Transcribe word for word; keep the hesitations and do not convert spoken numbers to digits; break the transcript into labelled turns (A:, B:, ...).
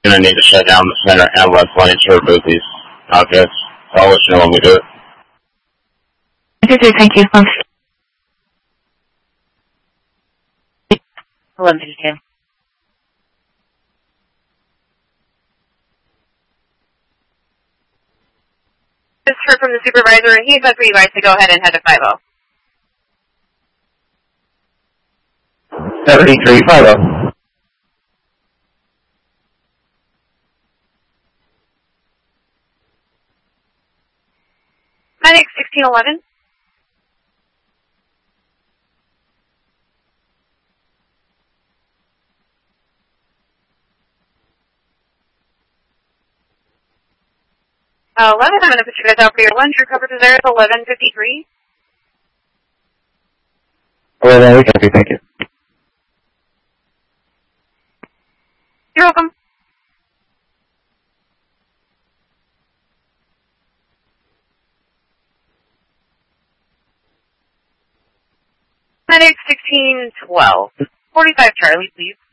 A: Gonna need to shut down the center and left lane to remove these objects. I'll let you know when we do it.
B: Okay, thank you. Um, eleven fifty-two.
C: Just heard from the supervisor, and he said for you guys to go ahead and head to five oh.
A: seventy-three five oh.
C: Medic sixteen eleven. Uh, eleven, I'm going to put you guys out for your lunch. Your coverage is there at eleven fifty-three.
A: eleven, we copy, thank you.
C: You're welcome. Medic sixteen twelve. forty-five Charlie, please.